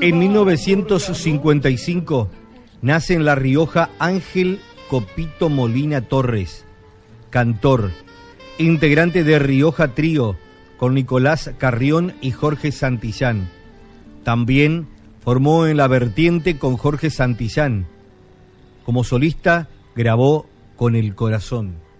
En 1955 nace en La Rioja Ángel Copito Molina Torres, cantor, integrante de Rioja Trío, con Nicolás Carrión y Jorge Santillán. También formó en La Vertiente con Jorge Santillán. Como solista grabó Con el Corazón.